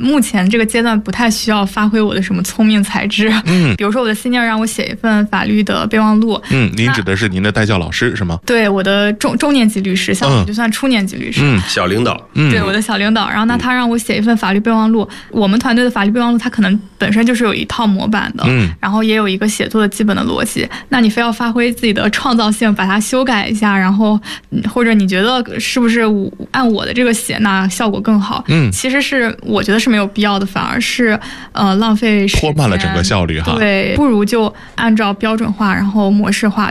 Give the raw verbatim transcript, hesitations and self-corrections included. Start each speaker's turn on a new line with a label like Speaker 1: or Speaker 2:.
Speaker 1: 目前这个阶段不太需要发挥我的什么聪明才智。嗯，比如说我的 senior 让我写一份法律的备忘录。
Speaker 2: 嗯，您指的是您的代教老师是吗？
Speaker 1: 对，我的中中年级律师，像我就算初年级律师。
Speaker 3: 嗯，小领导。
Speaker 1: 嗯，对，我的小领导。然后那他让我写一份法律备忘录，我们团队的法律备忘录它可能本身就是有一套模板的，嗯，然后也有一个写作的基本的逻辑。那你非要发挥自己的创造性，把它修改一下，然后或者你觉得是不是按我的这个写，那效果更好？嗯，其实是我觉得是没有必要的，反而是呃浪费时间，
Speaker 2: 拖慢了整个效率哈。
Speaker 1: 对，不如就按照标准化，然后模式化。